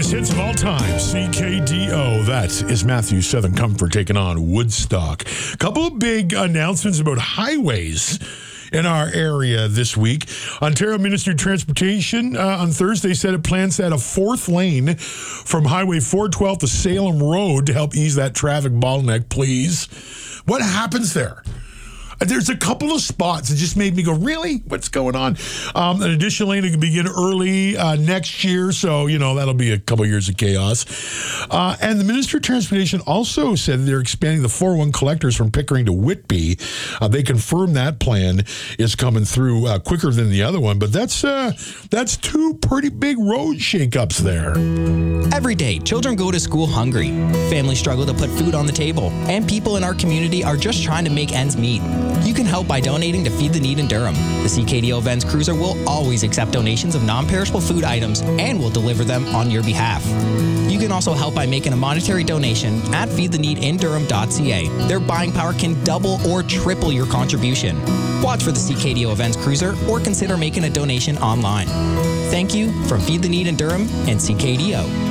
Greatest hits of all time, CKDO. That is Matthew Southern Comfort taking on Woodstock. A couple of big announcements about highways in our area this week. Ontario Ministry of Transportation on Thursday said it plans to add a fourth lane from Highway 412 to Salem Road to help ease that traffic bottleneck, please. What happens there? There's a couple of spots that just made me go, really? What's going on? An additional lane can begin early next year, so, that'll be a couple years of chaos. And the Ministry of Transportation also said they're expanding the 401 collectors from Pickering to Whitby. They confirmed that plan is coming through quicker than the other one, but that's two pretty big road shakeups there. Every day, children go to school hungry. Families struggle to put food on the table, and people in our community are just trying to make ends meet. You can help by donating to Feed the Need in Durham. The CKDO Events Cruiser will always accept donations of non-perishable food items and will deliver them on your behalf. You can also help by making a monetary donation at feedtheneedindurham.ca. Their buying power can double or triple your contribution. Watch for the CKDO Events Cruiser or consider making a donation online. Thank you from Feed the Need in Durham and CKDO.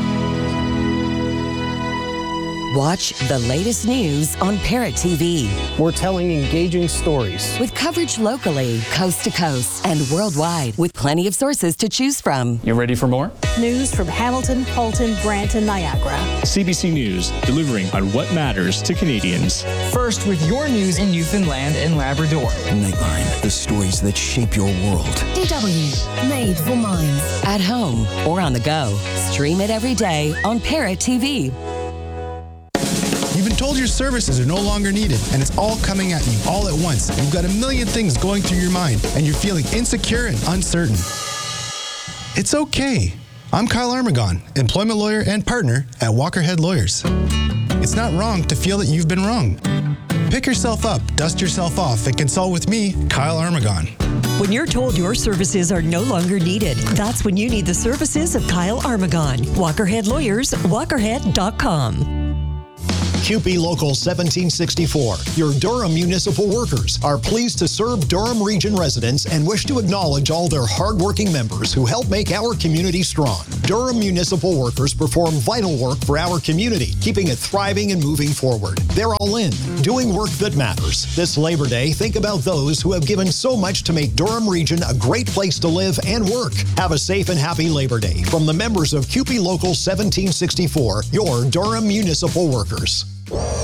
Watch the latest news on Parrot TV. We're telling engaging stories. With coverage locally, coast to coast, and worldwide, with plenty of sources to choose from. You ready for more? News from Hamilton, Halton, Brant, and Niagara. CBC News, delivering on what matters to Canadians. First with your news in Newfoundland and Labrador. Nightline, the stories that shape your world. DW, made for minds. At home or on the go. Stream it every day on Parrot TV. You've been told your services are no longer needed, and it's all coming at you all at once. You've got a million things going through your mind, and you're feeling insecure and uncertain. It's okay. I'm Kyle Armagon, employment lawyer and partner at Walkerhead Lawyers. It's not wrong to feel that you've been wrong. Pick yourself up, dust yourself off, and consult with me, Kyle Armagon. When you're told your services are no longer needed, that's when you need the services of Kyle Armagon. Walkerhead Lawyers, walkerhead.com. CUPE Local 1764, your Durham municipal workers, are pleased to serve Durham Region residents and wish to acknowledge all their hardworking members who help make our community strong. Durham municipal workers perform vital work for our community, keeping it thriving and moving forward. They're all in, doing work that matters. This Labor Day, think about those who have given so much to make Durham Region a great place to live and work. Have a safe and happy Labor Day from the members of CUPE Local 1764, your Durham municipal workers.